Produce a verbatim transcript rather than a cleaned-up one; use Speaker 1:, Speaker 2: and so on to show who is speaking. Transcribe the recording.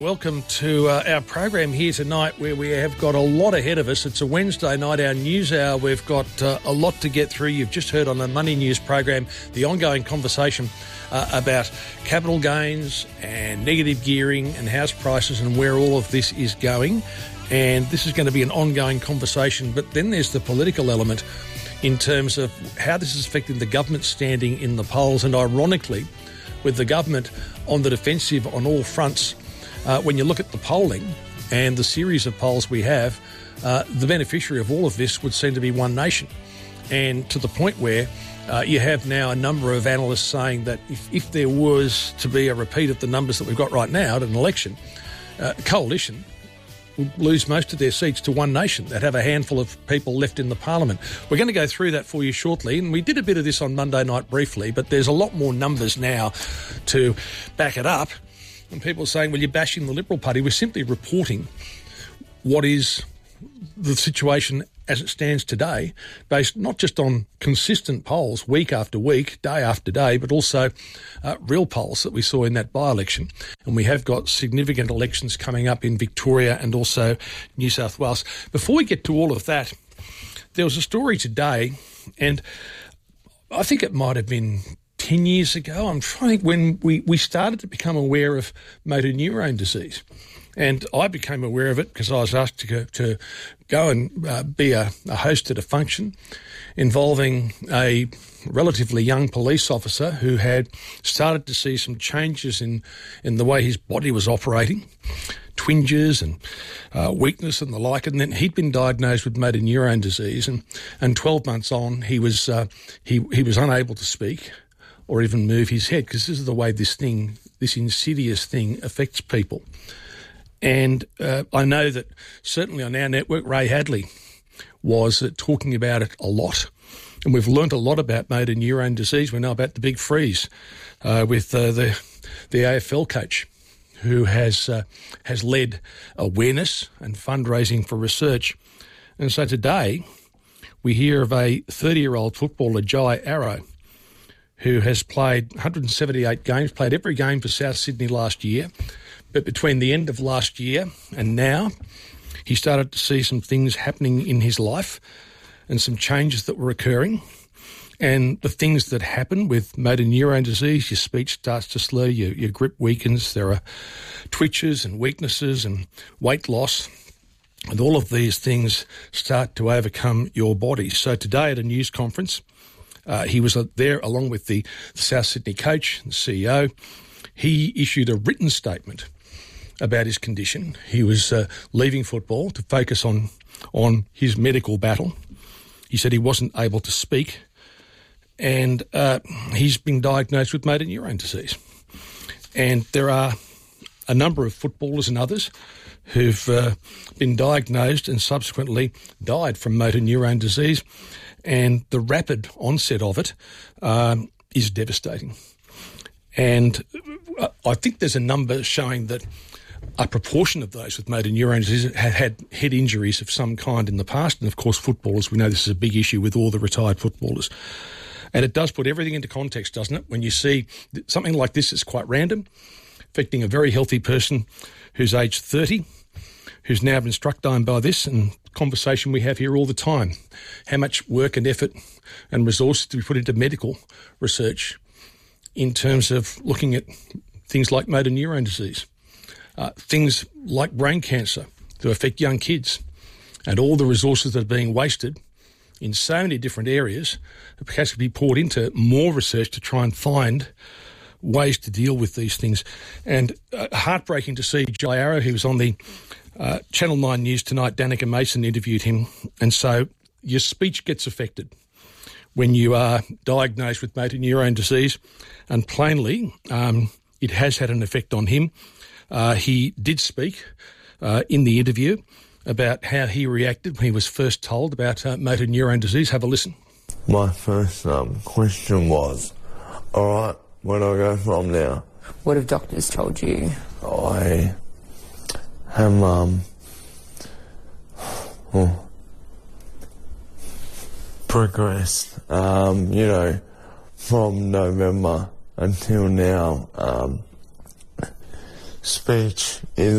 Speaker 1: Welcome to uh, our program here tonight, where we have got a lot ahead of us. It's a Wednesday night, our news hour. We've got uh, a lot to get through. You've just heard on the Money News program the ongoing conversation uh, about capital gains and negative gearing and house prices and where all of this is going. And this is going to be an ongoing conversation. But then there's the political element in terms of how this is affecting the government standing in the polls. And ironically, with the government on the defensive on all fronts, Uh, when you look at the polling and the series of polls we have, uh, the beneficiary of all of this would seem to be One Nation. And to the point where uh, you have now a number of analysts saying that if, if there was to be a repeat of the numbers that we've got right now at an election, uh, Coalition would lose most of their seats to One Nation. They'd have a handful of people left in the parliament. We're going to go through that for you shortly, and we did a bit of this on Monday night briefly, but there's a lot more numbers now to back it up. And people are saying, well, you're bashing the Liberal Party. We're simply reporting what is the situation as it stands today, based not just on consistent polls week after week, day after day, but also uh, real polls that we saw in that by-election. And we have got significant elections coming up in Victoria and also New South Wales. Before we get to all of that, there was a story today, and I think it might have been ten years ago, I'm trying to think when we, we started to become aware of motor neurone disease. And I became aware of it because I was asked to go, to go and uh, be a, a host at a function involving a relatively young police officer who had started to see some changes in, in the way his body was operating, twinges and uh, weakness and the like. And then he'd been diagnosed with motor neurone disease, and, and twelve months on, he was uh, he he was unable to speak or even move his head, because this is the way this thing, this insidious thing affects people. And uh, I know that certainly on our network, Ray Hadley was uh, talking about it a lot. And we've learnt a lot about motor neurone disease. We know about the big freeze uh, with uh, the the A F L coach who has uh, has led awareness and fundraising for research. And so today we hear of a thirty-year-old footballer, Jai Arrow, who has played one hundred seventy-eight games, played every game for South Sydney last year. But between the end of last year and now, he started to see some things happening in his life and some changes that were occurring. And the things that happen with motor neurone disease, your speech starts to slur, your, your grip weakens, there are twitches and weaknesses and weight loss. And all of these things start to overcome your body. So today at a news conference, Uh, he was uh, there along with the, the South Sydney coach, the C E O. He issued a written statement about his condition. He was uh, leaving football to focus on, on his medical battle. He said he wasn't able to speak, and uh, he's been diagnosed with motor neurone disease. And there are a number of footballers and others who've uh, been diagnosed and subsequently died from motor neurone disease. And the rapid onset of it um, is devastating. And I think there's a number showing that a proportion of those with motor neurone disease have had head injuries of some kind in the past. And, of course, footballers, we know this is a big issue with all the retired footballers. And it does put everything into context, doesn't it, when you see something like this is quite random, affecting a very healthy person who's aged thirty, who's now been struck down by this, and conversation we have here all the time. How much work and effort and resources do we put into medical research in terms of looking at things like motor neurone disease, uh, things like brain cancer that affect young kids, and all the resources that are being wasted in so many different areas that perhaps could be poured into more research to try and find ways to deal with these things. And uh, heartbreaking to see Jai Arrow, who was on the Uh, Channel nine News tonight. Danica Mason interviewed him, and so your speech gets affected when you are diagnosed with motor neurone disease, and plainly um, it has had an effect on him. Uh, he did speak uh, in the interview about how he reacted when he was first told about uh, motor neurone disease. Have a listen.
Speaker 2: My first um, question was, all right, where do I go from now?
Speaker 3: What have doctors told you?
Speaker 2: I... am, um, oh, progressed, um, you know, from November until now, um, speech is